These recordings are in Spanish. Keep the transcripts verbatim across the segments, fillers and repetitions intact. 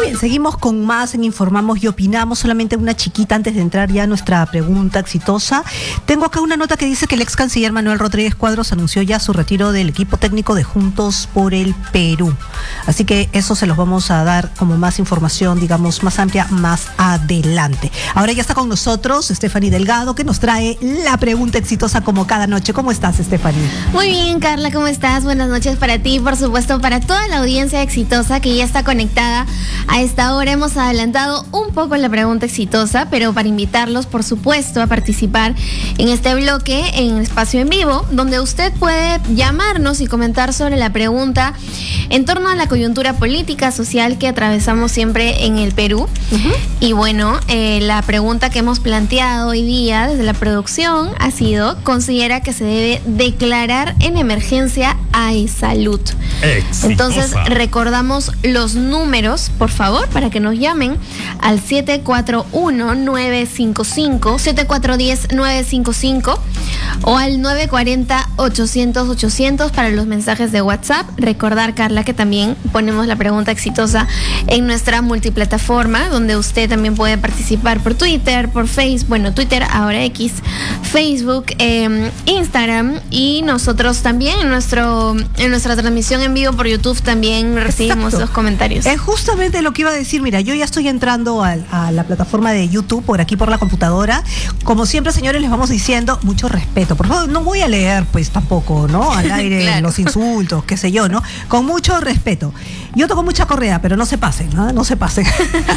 bien, seguimos con más en Informamos y Opinamos. Solamente una chiquita antes de entrar ya a nuestra pregunta exitosa. Tengo acá una nota que dice que el ex canciller Manuel Rodríguez Cuadros anunció ya su retiro del equipo técnico de Juntos por el Perú. Así que eso se los vamos a dar como más información, digamos, más amplia más adelante. Ahora ya está con nosotros Stephanie Delgado, que nos trae la pregunta exitosa como cada noche. ¿Cómo estás, Stephanie? Muy bien, Carla, ¿cómo estás? Buenas noches para ti, por supuesto, para toda la audiencia exitosa que ya está conectada. A esta hora hemos adelantado un poco la pregunta exitosa, pero para invitarlos, por supuesto, a participar en este bloque en espacio en vivo, donde usted puede llamarnos y comentar sobre la pregunta en torno a la coyuntura política, social que atravesamos siempre en el Perú. Uh-huh. Y bueno, eh, la pregunta que hemos planteado hoy día desde la producción ha sido: ¿considera que se debe declarar en emergencia a E-Salud? Exitosa. Entonces, recordamos los números, por favor, para que nos llamen al siete cuatro uno, nueve cinco cinco, siete cuatro uno cero, nueve cinco cinco o al nueve cuatro cero, ochocientos, ochocientos para los mensajes de WhatsApp. Recordar, Carla, que también ponemos la pregunta exitosa en nuestra multiplataforma, donde usted también puede participar por Twitter, por Facebook, bueno, Twitter, ahora X, Facebook, eh, Instagram, y nosotros también en, nuestro, en nuestra transmisión en vivo por YouTube también recibimos Exacto. los comentarios. Es justamente lo que iba a decir. Mira, yo ya estoy entrando a, a la plataforma de YouTube, por aquí por la computadora. Como siempre, señores, les vamos diciendo mucho respeto. Por favor, no voy a leer pues tampoco, ¿no? Al aire claro. los insultos, qué sé yo, ¿no? Con mucho respeto. Yo toco mucha correa, pero no se pasen, ¿no? No se pasen.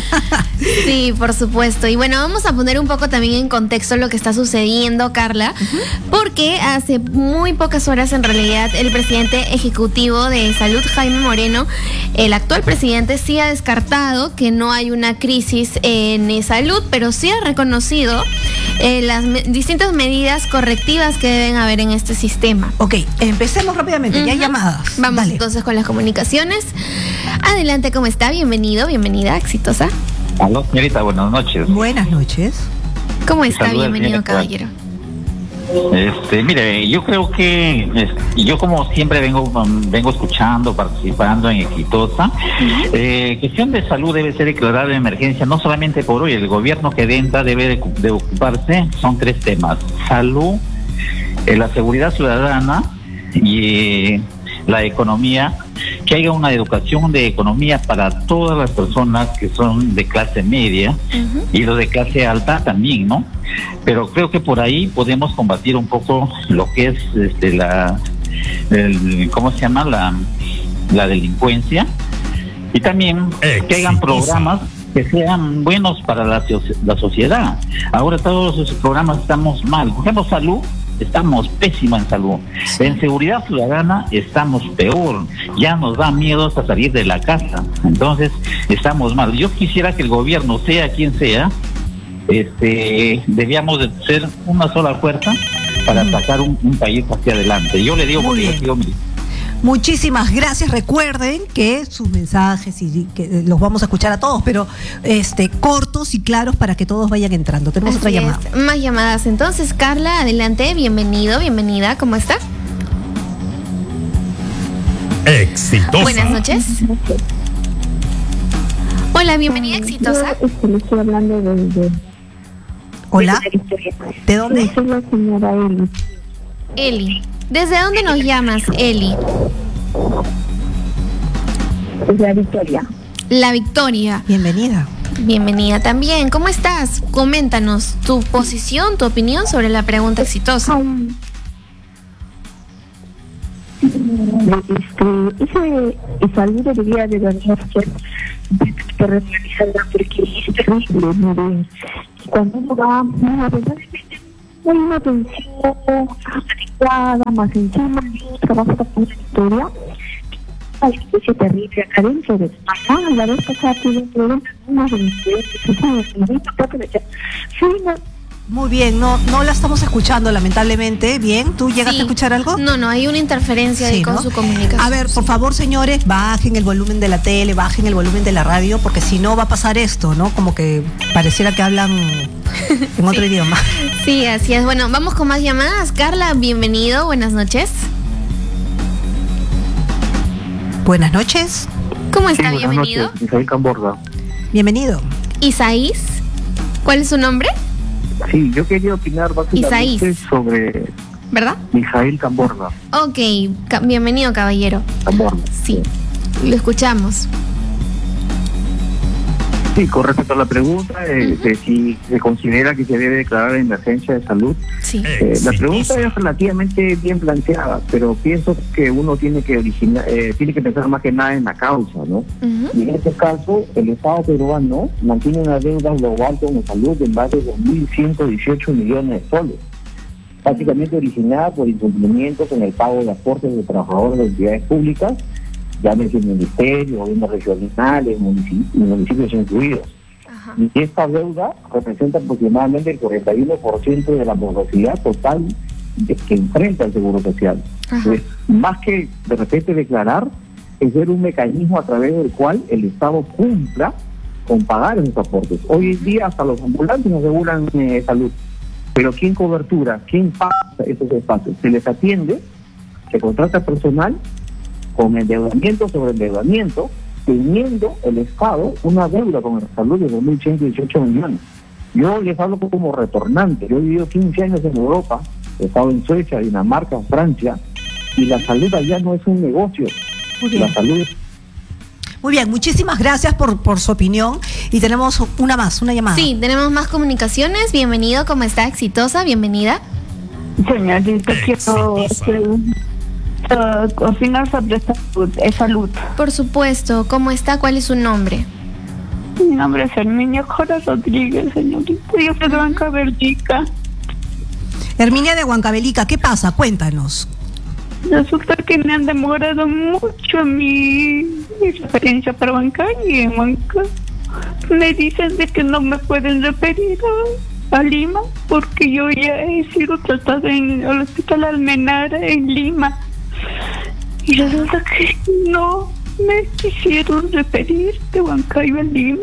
Sí, por supuesto. Y bueno, vamos a poner un poco también en contexto lo que está sucediendo, Carla, uh-huh. porque hace muy pocas horas, en realidad, el presidente ejecutivo de Salud, Jaime Moreno, el actual presidente, sí ha descartado que no hay una crisis en salud, pero sí ha reconocido eh, las me- distintas medidas correctivas que deben haber en este sistema. Ok, empecemos rápidamente, uh-huh. ya hay llamadas. Vamos Dale. Entonces con las comunicaciones. Adelante, ¿cómo está? Bienvenido, bienvenida, exitosa. Aló, señorita, buenas noches. Buenas noches. ¿Cómo está? Saluda, Bienvenido, señorita. caballero. Este, mire, yo creo que este, yo como siempre vengo vengo escuchando, participando en Exitosa, uh-huh. eh, cuestión de salud debe ser declarada de emergencia, no solamente por hoy. El gobierno que entra debe de, de ocuparse, son tres temas: salud, eh, la seguridad ciudadana y eh, la economía, que haya una educación de economía para todas las personas que son de clase media, uh-huh. y los de clase alta también, ¿no? Pero creo que por ahí podemos combatir un poco lo que es este la el, ¿cómo se llama? la la delincuencia, y también Exitosa. Que hagan programas que sean buenos para la, la sociedad. Ahora todos esos programas estamos mal. Por ejemplo, salud, estamos pésimos en salud. Sí. En seguridad ciudadana estamos peor. Ya nos da miedo hasta salir de la casa. Entonces, estamos mal. Yo quisiera que el gobierno, sea quien sea, este, debíamos de ser una sola fuerza para mm. sacar un, un país hacia adelante. Yo le digo, Muy porque bien. yo digo, Muchísimas gracias. Recuerden que sus mensajes y que los vamos a escuchar a todos, pero este cortos y claros para que todos vayan entrando. Tenemos Así otra llamada. Es. Más llamadas. Entonces, Carla, adelante. Bienvenido, bienvenida. ¿Cómo está? Exitosa. Buenas noches. Hola, bienvenida, Exitosa. Yo este, le estoy hablando de... de Hola. De, ¿De dónde? Soy la señora Eli. Eli. ¿Desde dónde nos llamas, Eli? De la Victoria. La Victoria. Bienvenida. Bienvenida también. ¿Cómo estás? Coméntanos tu posición, tu opinión sobre la pregunta exitosa. Ay. Este, ese salud debería de verdad ser realizada porque es terrible, ¿no? Cuando uno va, no, a verdad, hay una atención adecuada, más encima de un trabajo de una historia. Una especie terrible acá dentro de España. La vez pasada tuve un problema con una de mis estudiantes. Muy bien, no no la estamos escuchando lamentablemente. Bien, ¿tú llegaste Sí. a escuchar algo? No, no, hay una interferencia Sí, ahí con ¿no? su comunicación. A ver, por favor, señores, bajen el volumen de la tele, bajen el volumen de la radio, porque si no va a pasar esto, ¿no? Como que pareciera que hablan en otro Sí. idioma. Sí, así es. Bueno, vamos con más llamadas. Carla, bienvenido, buenas noches. Buenas noches. ¿Cómo está? Sí, buenas Bienvenido. noches, Misael Camborda. Bienvenido. Isaís, ¿cuál es su nombre? Sí, yo quería opinar básicamente Isaís. sobre ¿Verdad? Mijail Camborna. Ok, ca- bienvenido, caballero. Camborna. Sí, lo escuchamos. Sí, con respecto a la pregunta eh, Ujú. de si se considera que se debe declarar emergencia de salud, Sí. eh, la pregunta es relativamente bien planteada, pero pienso que uno tiene que originar, eh, tiene que pensar más que nada en la causa, ¿no? Ujú. Y en este caso, el Estado peruano mantiene una deuda global con salud de más de dos mil ciento dieciocho millones de soles, básicamente originada por incumplimientos en el pago de aportes de trabajadores de entidades públicas, llámese ministerio, gobiernos regionales, municipios, municipios incluidos. Ajá. Y esta deuda representa aproximadamente el cuarenta y uno por ciento de la morosidad total de, que enfrenta el Seguro Social. Ajá. Entonces, más que de repente declarar, es ver un mecanismo a través del cual el Estado cumpla con pagar esos aportes. Hoy en día hasta los ambulantes no aseguran eh, salud, pero ¿quién cobertura? ¿Quién paga esos espacios? Se les atiende, se contrata personal con endeudamiento sobre endeudamiento, teniendo el Estado una deuda con el salud de dos mil ciento dieciocho millones. Yo les hablo como retornante. Yo he vivido quince años en Europa, he estado en Suecia, Dinamarca, Francia, y la salud allá no es un negocio. Muy bien. La salud es... Muy bien, muchísimas gracias por, por su opinión. Y tenemos una más, una llamada. Sí, tenemos más comunicaciones. Bienvenido, ¿cómo está? Exitosa, bienvenida. Señorita, quiero Exitosa. este, uh, opinar sobre salud. Es salud. Por supuesto, ¿cómo está? ¿Cuál es su nombre? Mi nombre es Herminia Jora Rodríguez, señorita. Yo soy de Huancavelica. Herminia de Huancavelica, ¿qué pasa? Cuéntanos. Resulta que me han demorado mucho mi, mi referencia para Huancayo y en Huanca me dicen de que no me pueden referir a, a Lima porque yo ya he sido tratada en el hospital Almenara en Lima y resulta que no me quisieron referir de Huancayo a Lima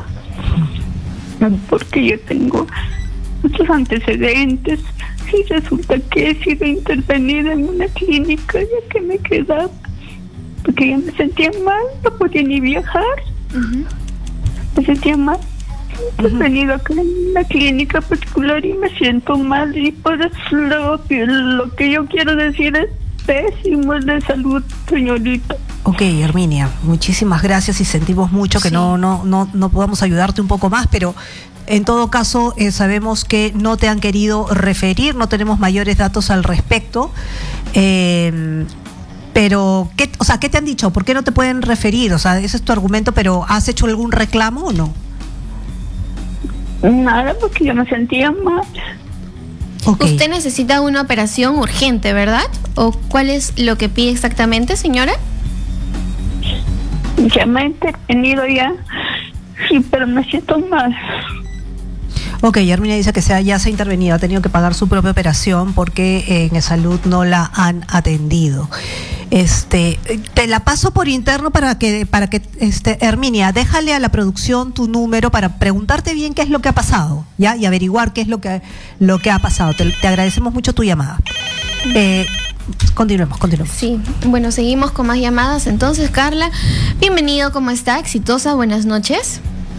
porque yo tengo muchos antecedentes y resulta que he sido intervenida en una clínica ya que me quedaba porque ya me sentía mal, no podía ni viajar, Ujú. me sentía mal. He venido acá en una clínica particular y me siento mal y por eso lo que, lo que yo quiero decir es pésimo de salud, señorita. Ok, Herminia, muchísimas gracias y sentimos mucho que Sí. no, no, no, no podamos ayudarte un poco más, pero en todo caso eh, sabemos que no te han querido referir, no tenemos mayores datos al respecto. Eh, pero, ¿qué, o sea, ¿qué te han dicho? ¿Por qué no te pueden referir? O sea, ese es tu argumento, pero ¿has hecho algún reclamo o no? Nada, porque yo me sentía mal. Ok. Usted necesita una operación urgente, ¿verdad? ¿O cuál es lo que pide exactamente, señora? Ya me he intervenido ya, sí, pero me siento mal. Ok, Herminia dice que se ha, ya se ha intervenido, ha tenido que pagar su propia operación porque eh, en salud no la han atendido. Este, te la paso por interno para que, para que, este, Herminia, déjale a la producción tu número para preguntarte bien qué es lo que ha pasado, ¿ya? Y averiguar qué es lo que, lo que ha pasado. Te, te agradecemos mucho tu llamada. Eh, continuemos, continuemos. Sí, bueno, seguimos con más llamadas. Entonces, Carla, bienvenido, ¿cómo está? Exitosa, buenas noches.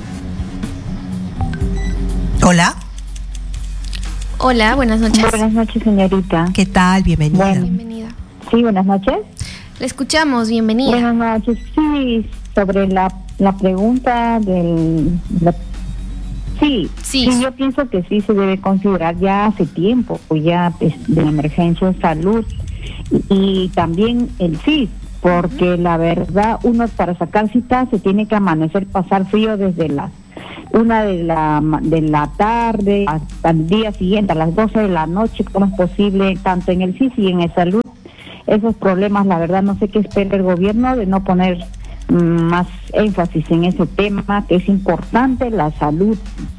Hola, Hola, buenas noches. Buenas noches, señorita. ¿qué tal? Bienvenida. Bueno. Bienvenida. Sí, buenas noches. La escuchamos, bienvenida. Buenas noches. Sí, sobre la, la pregunta del... la- sí, Sí. sí, yo pienso que sí se debe considerar ya hace tiempo, pues ya pues, de emergencia de salud. Y, y también el S I S, porque la verdad, uno para sacar cita se tiene que amanecer, pasar frío desde las una de la ma- de la tarde hasta el día siguiente, a las doce de la noche, como es posible, tanto en el S I S y en el salud. Esos problemas, la verdad, no sé qué espera el gobierno de no poner mm, más énfasis en ese tema, que es importante, la salud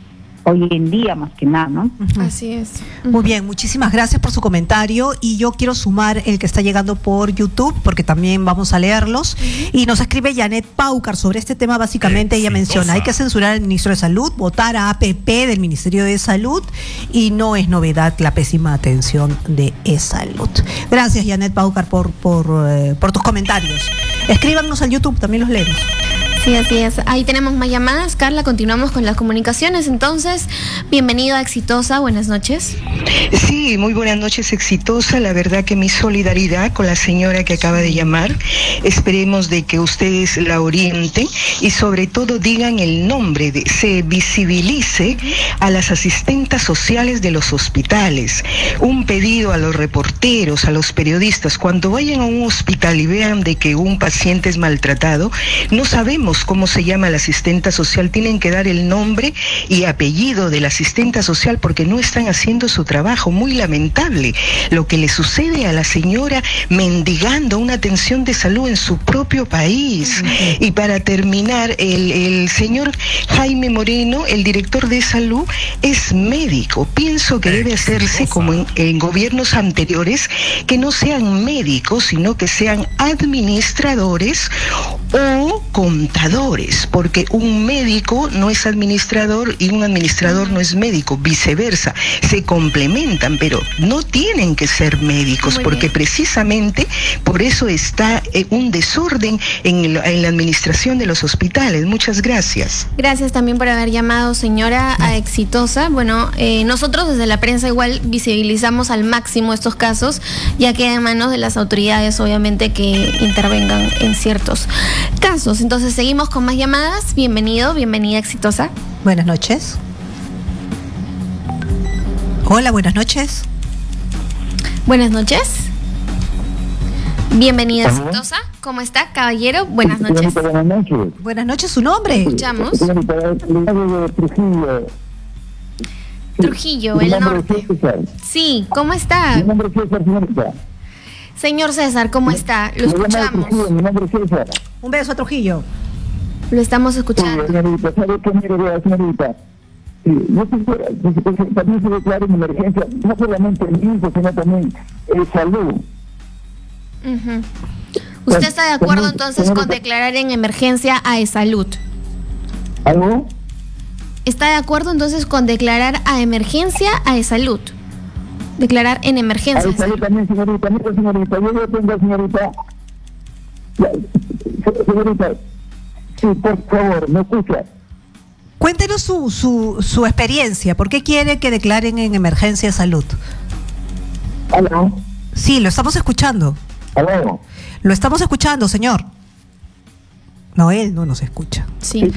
hoy en día más que nada, ¿no? Ujú. Así es. Muy bien, muchísimas gracias por su comentario y yo quiero sumar el que está llegando por YouTube porque también vamos a leerlos. Y nos escribe Janet Paucar sobre este tema. Básicamente ella Exitosa. menciona, hay que censurar al ministro de Salud, votar a A P P del Ministerio de Salud y no es novedad la pésima atención de E-Salud. Gracias Janet Paucar por, por, eh, por tus comentarios. Escríbanos al YouTube, también los leemos. Sí, así es. Ahí tenemos más llamadas. Carla, continuamos con las comunicaciones. Entonces, bienvenido a Exitosa. Buenas noches. Sí, muy buenas noches, Exitosa. La verdad que mi solidaridad con la señora que acaba de llamar. Esperemos de que ustedes la orienten y sobre todo digan el nombre, de, se visibilice a las asistentas sociales de los hospitales. Un pedido a los reporteros, a los periodistas, cuando vayan a un hospital y vean de que un paciente es maltratado, no sabemos cómo se llama la asistenta social, tienen que dar el nombre y apellido de la asistenta social porque no están haciendo su trabajo. Muy lamentable lo que le sucede a la señora mendigando una atención de salud en su propio país. Uh-huh. Y para terminar, el, el señor Jaime Moreno, el director de salud, es médico. Pienso que debe hacerse como en, en gobiernos anteriores, que no sean médicos, sino que sean administradores o contadores, porque un médico no es administrador y un administrador no es médico, viceversa, se complementan, pero no tienen que ser médicos. Muy porque bien. Precisamente por eso está eh, un desorden en, el, en la administración de los hospitales. Muchas gracias. Gracias también por haber llamado, señora, a Exitosa. Bueno, eh, nosotros desde la prensa igual visibilizamos al máximo estos casos, ya queda en manos de las autoridades, obviamente, que intervengan en ciertos casos. Entonces seguimos con más llamadas. Bienvenido, bienvenida Exitosa. Buenas noches. Hola, buenas noches. Buenas noches. Bienvenida Exitosa. ¿Cómo está, caballero? Buenas noches. Buenas noches. Buenas noches, su nombre. Escuchamos. Trujillo. Trujillo, el norte. Sí, ¿cómo está? Mi nombre es César, señorita. Señor César, ¿cómo está? Lo escuchamos. Mi nombre es César. Un beso a Trujillo. Lo estamos escuchando. Sí, señorita, ¿sabe qué? Mire, vea, señorita. Sí, no se, también se declara en emergencia, no solamente el mismo, sino también el salud. Uh-huh. ¿Usted está de acuerdo entonces con declarar en emergencia a E-Salud? ¿Algo? ¿Está de acuerdo entonces con declarar a emergencia a E-Salud? Declarar en emergencia. A E-Salud también, señorita. Mira, señorita, yo ya tengo, señorita. Señorita, sí, por favor, ¿me escucha? Cuéntenos su, su, su experiencia. ¿Por qué quiere que declaren en emergencia de salud? ¿Aló? Sí, lo estamos escuchando. ¿Aló? Lo estamos escuchando, señor. No, él no nos escucha. Sí.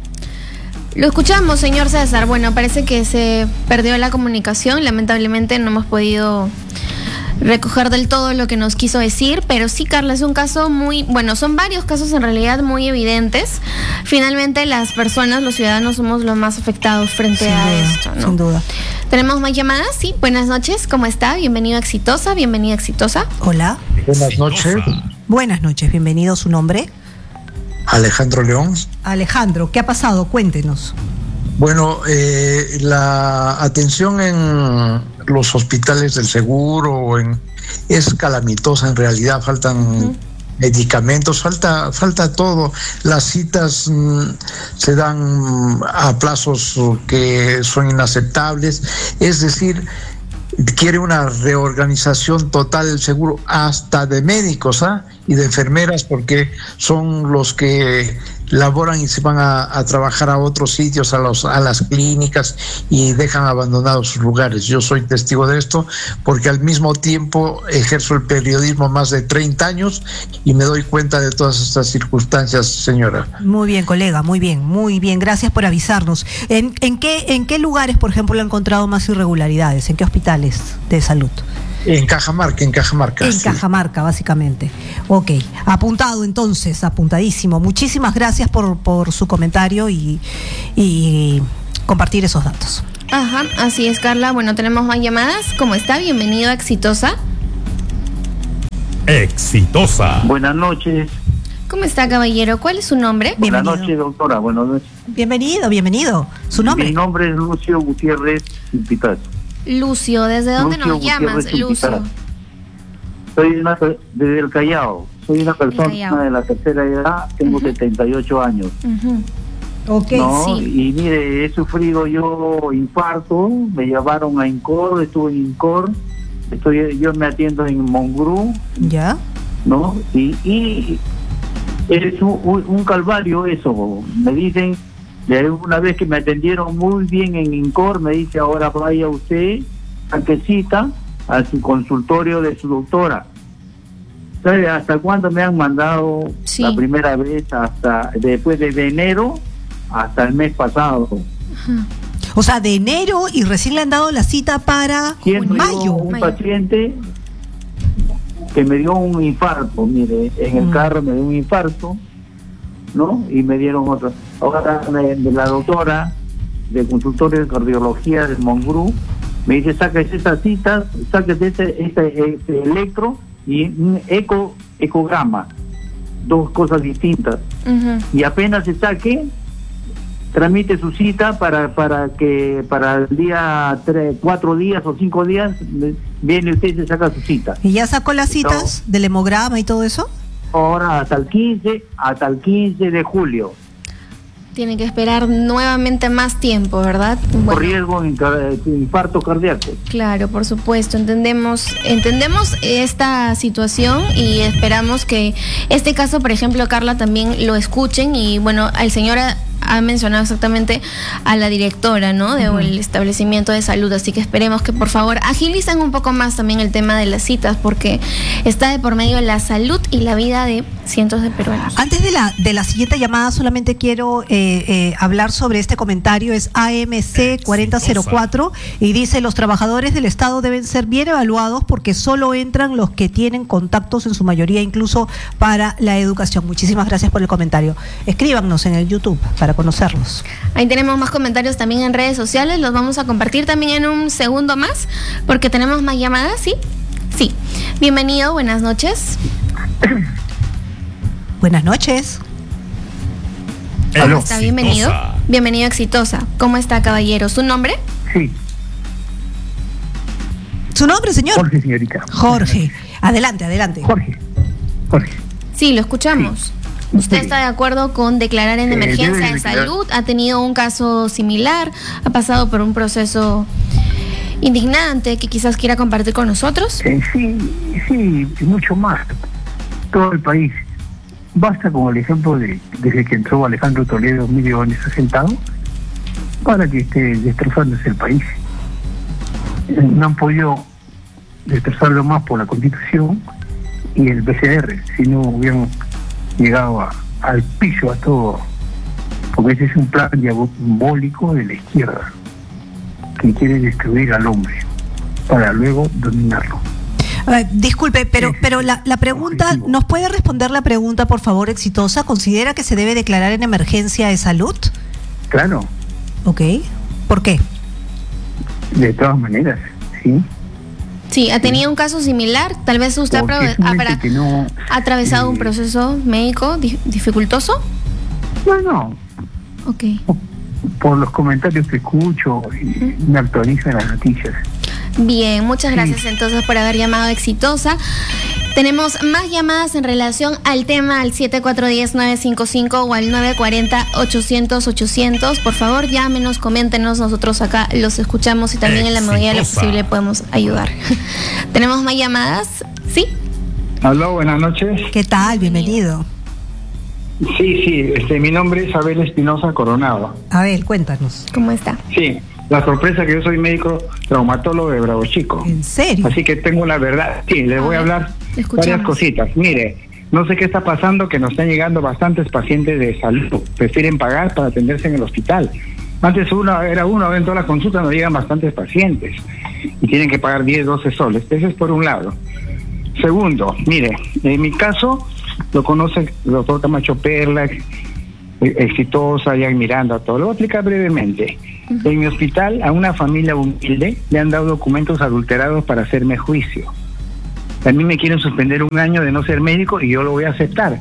Lo escuchamos, señor César. Bueno, parece que se perdió la comunicación. Lamentablemente no hemos podido recoger del todo lo que nos quiso decir, pero sí, Carla, es un caso muy, bueno, son varios casos en realidad muy evidentes. Finalmente las personas, los ciudadanos somos los más afectados frente sin a duda, esto, ¿no? Sin duda. Tenemos más llamadas, sí, buenas noches, ¿cómo está? Bienvenido a Exitosa, bienvenida a Exitosa. Hola. Buenas noches. Buenas noches, bienvenido, ¿su nombre? Alejandro León. Alejandro, ¿qué ha pasado? Cuéntenos. Bueno, eh, la atención en los hospitales del seguro en, es calamitosa en realidad, faltan uh-huh. medicamentos, falta falta todo. Las citas mm, se dan a plazos que son inaceptables, es decir, quiere una reorganización total del seguro, hasta de médicos ¿ah? y de enfermeras, porque son los que laboran y se van a, a trabajar a otros sitios, a los a las clínicas, y dejan abandonados sus lugares. Yo soy testigo de esto porque al mismo tiempo ejerzo el periodismo más de treinta años y me doy cuenta de todas estas circunstancias, señora. Muy bien, colega, muy bien, muy bien. Gracias por avisarnos. ¿En, en qué en qué lugares, por ejemplo, han encontrado más irregularidades? ¿En qué hospitales de salud? En Cajamarca, en Cajamarca. En sí. Cajamarca, básicamente. Ok, apuntado entonces, apuntadísimo. Muchísimas gracias por, por su comentario y, y compartir esos datos. Ajá, así es, Carla. Bueno, tenemos más llamadas. ¿Cómo está? Bienvenido a Exitosa. Exitosa. Buenas noches. ¿Cómo está, caballero? ¿Cuál es su nombre? Buenas Bienvenido. noches, doctora. Buenas noches. Bienvenido, bienvenido. ¿Su nombre? Mi nombre es Lucio Gutiérrez Pitazo. Lucio, ¿desde dónde Lucio nos llamas, Gutiérrez Lucio? Pitazo. Soy una, desde el Callao. Soy una persona Callao. de la tercera edad. Tengo Ujú. setenta y ocho años. Ujú. Ok. ¿no? sí. Y mire, he sufrido yo infarto. Me llevaron a INCOR. Estuve en INCOR. Estoy, yo me atiendo en Mongrú, ¿Ya? ¿no? Y, y es un, un- un calvario eso. Me dicen, de una vez que me atendieron muy bien en INCOR, me dice, ahora vaya usted a que cita a su consultorio de su doctora. ¿Sabe hasta cuándo me han mandado Sí. la primera vez? Hasta después de enero hasta el mes pasado. O sea, de enero y recién le han dado la cita para Siendo mayo. yo un Mayo. paciente que me dio un infarto, mire, en el Mm. carro me dio un infarto, ¿no? Y me dieron otro. Ahora me- de la doctora de consultorio de cardiología del Mongrú me dice, sáquese estas citas, sáquese este, este, este electro y un eco, ecograma, dos cosas distintas. Ujú. Y apenas se saque, tramite su cita para para que para el día tres, cuatro días o cinco días viene usted y se saca su cita. ¿Y ya sacó las citas del hemograma y todo eso? Ahora hasta el quince, hasta el quince de julio. Tiene que esperar nuevamente más tiempo, ¿verdad? Por Bueno, riesgo en car- infarto cardíaco. claro, por supuesto, entendemos, entendemos esta situación y esperamos que este caso, por ejemplo, Carla, también lo escuchen y bueno, el señor ha, ha mencionado exactamente a la directora, ¿no? De el establecimiento de salud, así que esperemos que por favor agilicen un poco más también el tema de las citas porque está de por medio la salud y la vida de cientos de peruanos. Antes de la de la siguiente llamada, solamente quiero eh, eh, hablar sobre este comentario. Es A M C cuarenta cero cuatro y dice: los trabajadores del Estado deben ser bien evaluados porque solo entran los que tienen contactos, en su mayoría incluso para la educación. Muchísimas gracias por el comentario. Escríbanos en el YouTube para conocerlos. Ahí tenemos más comentarios también en redes sociales, los vamos a compartir también en un segundo más, porque tenemos más llamadas, ¿sí? Sí. Bienvenido, buenas noches. Buenas noches. ¿Cómo está? Bienvenido. Bienvenido, Exitosa. ¿Cómo está, caballero? ¿Su nombre? Sí, ¿Su nombre, señor? Jorge, señorita. Jorge. Adelante, adelante. Jorge. Jorge. Sí, lo escuchamos. ¿Usted está de acuerdo con declarar en Eh, emergencia debe de declarar. salud? ¿Ha tenido un caso similar? ¿Ha pasado por un proceso indignante que quizás quiera compartir con nosotros? Eh, sí, sí, y mucho más. Todo el país. Basta con el ejemplo de desde que entró Alejandro Toledo, mire dónde está sentado, para que esté destrozándose el país. Eh, No han podido destrozarlo más por la Constitución y el P C R, si no hubieran llegado a- al piso a todo, porque ese es un plan diabólico de la izquierda que quiere destruir al hombre para luego dominarlo. Eh, disculpe, pero, pero la, la pregunta, Objetivo. ¿nos puede responder la pregunta, por favor, Exitosa? ¿Considera que se debe declarar en emergencia de salud? Claro, Ok. ¿Por qué? de todas maneras, sí. Sí, ¿ha tenido un caso similar? Tal vez usted ha, Porque prove- es un ha ente pra- que no, ha atravesado un eh, proceso médico di- dificultoso. No, no, Ok. por los comentarios que escucho y me actualizan las noticias. Bien, muchas gracias entonces por haber llamado Exitosa. Tenemos más llamadas en relación al tema al siete cuatro uno cero nueve cinco cinco o al nueve cuatro cero ochocientos ochocientos. Por favor, llámenos, coméntenos, nosotros acá los escuchamos y también en la medida de lo Exitosa. posible podemos ayudar. ¿Tenemos más llamadas? ¿Sí? Aló, buenas noches. ¿Qué tal? Bienvenido. Sí, sí, este, mi nombre es Abel Espinosa Coronado. A ver, cuéntanos. ¿Cómo está? Sí, la sorpresa que yo soy médico traumatólogo de Bravo Chico. ¿En serio? Así que tengo la verdad. Sí, les voy a hablar escuchamos. varias cositas. Mire, no sé qué está pasando, que nos están llegando bastantes pacientes de salud. Prefieren pagar para atenderse en el hospital. Antes uno era uno, ahora en todas las consultas nos llegan bastantes pacientes y tienen que pagar diez, doce soles. Ese es por un lado. Segundo, mire, en mi caso lo conoce el doctor Camacho Perla, Exitosa, Jan Miranda, todo. Lo voy a explicar brevemente. En mi hospital a una familia humilde le han dado documentos adulterados para hacerme juicio. A mí me quieren suspender un año de no ser médico y yo lo voy a aceptar,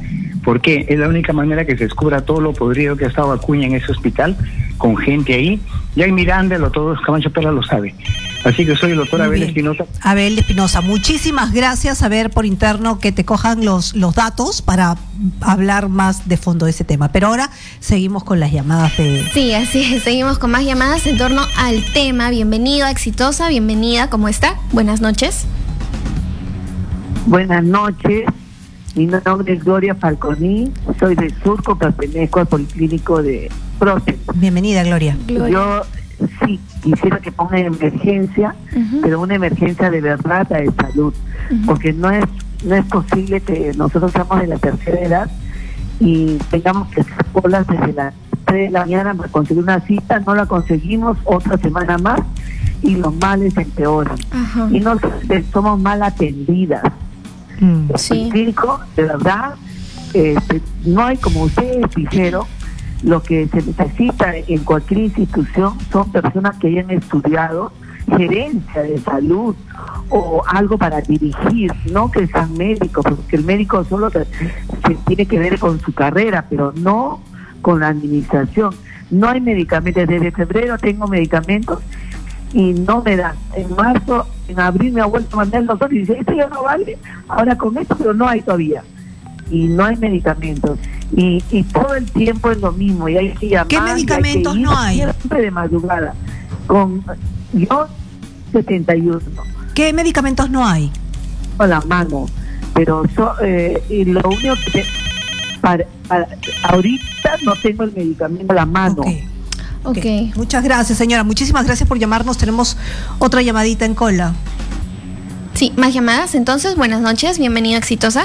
¿Por qué? Es la única manera que se descubra todo lo podrido que ha estado Acuña en ese hospital, con gente ahí. Ya en Miranda, lo todos Camacho Pera lo sabe. Así que soy el doctor Muy Abel bien. Espinosa. Abel Espinosa, muchísimas gracias. A ver, por interno que te cojan los, los datos para hablar más de fondo de ese tema. Pero ahora seguimos con las llamadas de... Sí, así es. Seguimos con más llamadas en torno al tema. Bienvenido a Exitosa, bienvenida. ¿Cómo está? Buenas noches. Buenas noches, mi nombre es Gloria Falconi, soy de Surco, pertenezco al Policlínico de Próximo. Bienvenida, Gloria. Gloria. Yo sí quisiera que pongan emergencia, Ujú. pero una emergencia de verdad de salud, Ujú. porque no es no es posible que nosotros estamos de la tercera edad y tengamos que hacer colas desde las tres de la mañana para conseguir una cita, no la conseguimos otra semana más y los males empeoran. Ajá. Y no somos mal atendidas. Mm. Sí. El clínico, de verdad, este, no hay, como ustedes dijeron, lo que se necesita en cualquier institución son personas que hayan estudiado gerencia de salud o algo para dirigir, no que sean médicos, porque el médico solo te- se tiene que ver con su carrera, pero no con la administración. No hay medicamentos, desde febrero tengo medicamentos y no me dan. En marzo, en abril me ha vuelto a mandar el doctor y dice, esto ya no vale, ahora con esto, pero no hay todavía. Y no hay medicamentos. Y, y todo el tiempo es lo mismo. Y hay que llamar. ¿Qué y hay que medicamentos ir no hay? Siempre de madrugada. Con yo, setenta y uno. ¿Qué medicamentos no hay? Con la mano. Pero so- eh, y lo único que... te- para, para- ahorita no tengo el medicamento a la mano. Ok. Ok. Ok. Muchas gracias, señora. Muchísimas gracias por llamarnos. Tenemos otra llamadita en cola. Sí, más llamadas. Entonces, buenas noches. Bienvenido a Exitosa.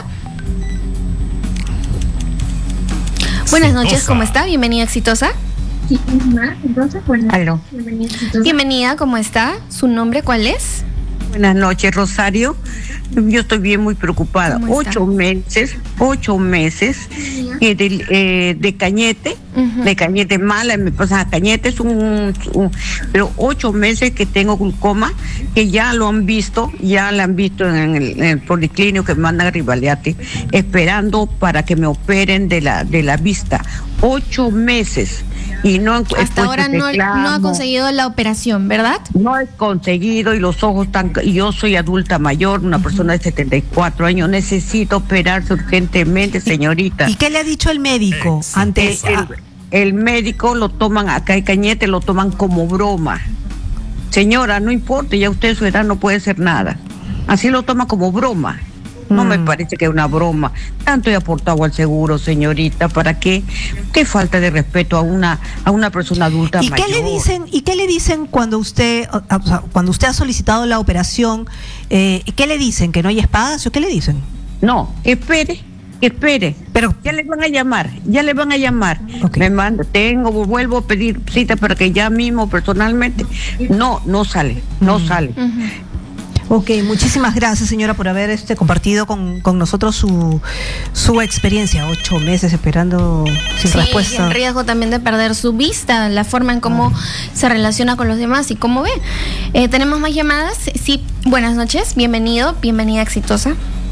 Buenas noches, Exitosa. ¿cómo está? Bienvenida a Exitosa. Sí, más, entonces, bueno, Aló. bienvenida, entonces. Bienvenida, ¿cómo está? ¿Su nombre cuál es? Buenas noches, Rosario. Yo estoy bien muy preocupada. ¿Cómo está? Ocho meses, ocho meses eh, de, eh, de Cañete, Ujú. de Cañete mala, me pasa, Cañete es un, un- pero ocho meses que tengo glaucoma, que ya lo han visto, ya lo han visto en el, en el policlínico que me mandan a Rivaliati, esperando para que me operen de la, de la vista. Ocho meses. Y no he Hasta puesto ahora no, reclamo. no ha conseguido la operación, ¿verdad? No he conseguido y los ojos tan... y yo soy adulta mayor, una persona de setenta y cuatro años, necesito operarse urgentemente, señorita. ¿Y qué le ha dicho el médico Exitosa. ante El, el- el médico lo toman, acá en Cañete lo toman como broma. Señora, no importa, ya usted su edad no puede hacer nada. Así lo toma como broma. No me Mm. parece que es una broma. Tanto he aportado al seguro, señorita, ¿para qué? Qué falta de respeto a una a una persona adulta ¿Y mayor. qué le dicen? ¿Y qué le dicen cuando usted, o- o sea, cuando usted ha solicitado la operación? Eh, ¿Qué le dicen? ¿Que no hay espacio? ¿Qué le dicen? No, espere, espere. Pero Ya le van a llamar, ya le van a llamar. Ok. Me manda, tengo, vuelvo a pedir cita para que ya mismo personalmente. No, no sale, no Mm. sale. Ujú. Ok, muchísimas gracias, señora, por haber este compartido con, con nosotros su, su experiencia. Ocho meses esperando sin Sí, y respuesta. en riesgo también de perder su vista, la forma en cómo se relaciona con los demás y cómo ve. Eh, tenemos más llamadas. Sí, buenas noches, bienvenido, bienvenida Exitosa.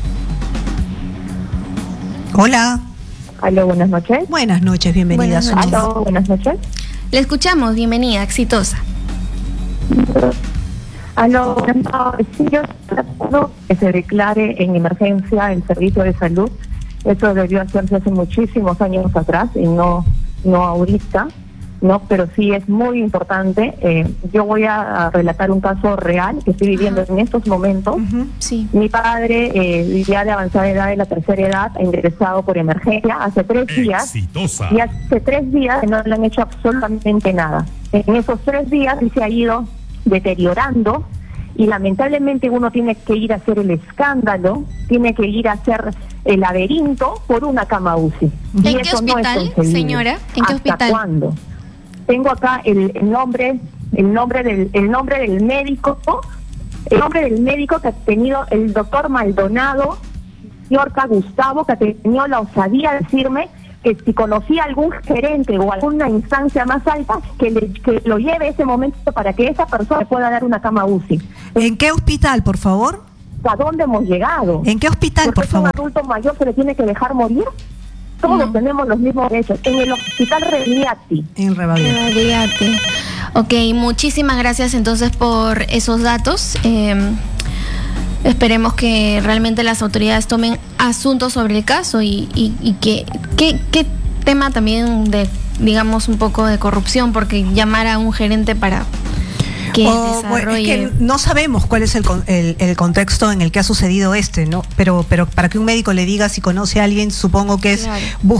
Hola, Aló, buenas noches. buenas noches, bienvenida. Buenas a su noches. nombre. Aló, buenas noches. Le escuchamos, bienvenida Exitosa. Aló, no, sí, yo recuerdo que se declare en emergencia el servicio de salud. Eso debió hacerse hace muchísimos años atrás y no, no ahorita, no, pero sí es muy importante. Eh, yo voy a relatar un caso real que estoy viviendo Ajá. en estos momentos. Ujú. Sí. Mi padre, eh, ya de avanzada edad, de la tercera edad, ha ingresado por emergencia hace tres días. Exitosa. Y hace tres días no le han hecho absolutamente nada. En esos tres días se ha ido deteriorando y lamentablemente uno tiene que ir a hacer el escándalo, tiene que ir a hacer el laberinto por una cama U C I. Y ¿En qué eso no es hospital, concebible. señora? ¿En qué ¿Hasta hospital? cuándo? Tengo acá el, el nombre, el nombre del, el nombre del médico, el nombre del médico que ha tenido el doctor Maldonado, Yorca Gustavo, que ha tenido la osadía de decirme que si conocía algún gerente o alguna instancia más alta, que, le, que lo lleve ese momento para que esa persona pueda dar una cama U C I. ¿En qué hospital, por favor? ¿A dónde hemos llegado? ¿En qué hospital, ¿Por por qué a un favor? adulto mayor se le tiene que dejar morir? todos No. tenemos los mismos derechos. En el hospital Reviati. En Rebagliati. Rebagliati. Ok, muchísimas gracias entonces por esos datos. Eh, esperemos que realmente las autoridades tomen asuntos sobre el caso y, y, y que, que, que tema también de, digamos, un poco de corrupción, porque llamar a un gerente para que O, bueno, es que no sabemos cuál es el, con- el, el contexto en el que ha sucedido este, ¿no? Pero, pero para que un médico le diga si conoce a alguien, supongo que es Claro. buscar